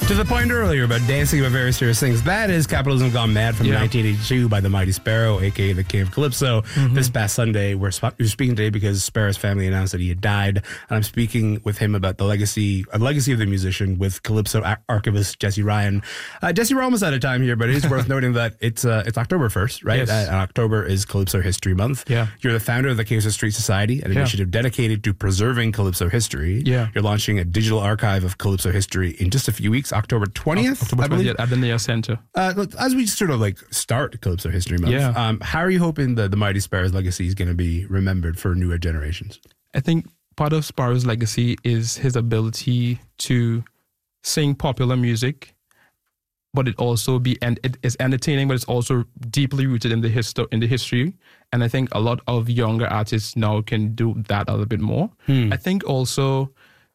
To the point earlier about dancing about very serious things, that is Capitalism Gone Mad from 1982 by the Mighty Sparrow, a.k.a. the King of Calypso. This past Sunday, we're speaking today because Sparrow's family announced that he had died. And I'm speaking with him about the legacy of the musician with Calypso archivist Jesse Ryan. Jesse, we're almost out of time here, but it is worth noting that it's October 1st, right? Yes. And October is Calypso History Month. Yeah. You're the founder of the Calypso Street Society, an initiative dedicated to preserving Calypso history. Yeah. You're launching a digital archive of Calypso history in just a few weeks, October 20th. October 20th at the Nia Center. Look, as we sort of like start Calypso History Month, how are you hoping that the Mighty Sparrow's legacy is going to be remembered for newer generations? I think part of Sparrow's legacy is his ability to sing popular music, but it is entertaining, but it's also deeply rooted in the history. And I think a lot of younger artists now can do that a little bit more. I think also,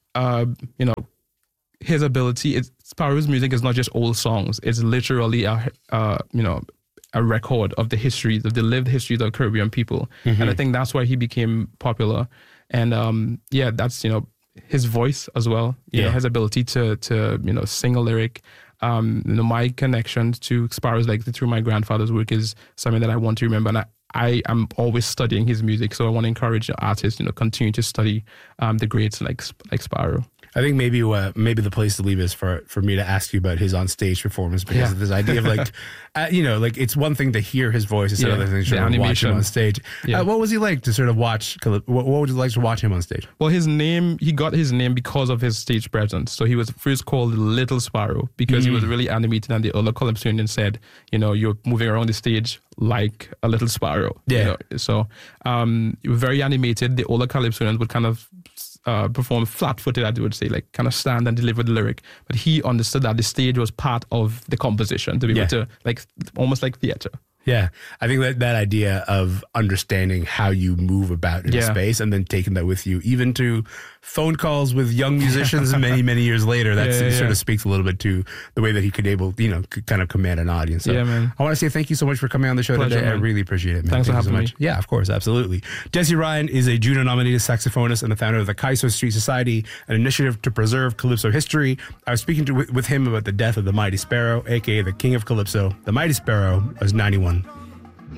his ability, Sparrow's music is not just old songs. It's literally a record of the histories, of the lived histories of Caribbean people. And I think that's why he became popular. And that's, his voice as well. You know, his ability to sing a lyric. My connection to Sparrow's legacy through my grandfather's work is something that I want to remember. And I am always studying his music. So I want to encourage artists, continue to study the greats like Sparrow. I think maybe the place to leave is for me to ask you about his on-stage performance, because of this idea of like it's one thing to hear his voice, it's another thing to watch him on stage. What was he like to sort of watch? What would you like to watch him on stage? Well, he got his name because of his stage presence. So he was first called Little Sparrow because he was really animated, and the other Calypsonians said, you're moving around the stage like a little sparrow. So he was very animated. The older Calypsonians would kind of perform flat-footed, I would say, like kind of stand and deliver the lyric. But he understood that the stage was part of the composition to be able to, like, almost like theater. Yeah, I think that idea of understanding how you move about in a space and then taking that with you, even to phone calls with young musicians many, many years later, that sort of speaks a little bit to the way that he could kind of command an audience. So man. I want to say thank you so much for coming on the show today. Man. I really appreciate it, man. Thanks for having me. Yeah, of course, absolutely. Jesse Ryan is a Juno-nominated saxophonist and the founder of the Calypso Street Society, an initiative to preserve Calypso history. I was speaking with him about the death of the Mighty Sparrow, a.k.a. the King of Calypso. The Mighty Sparrow was 91.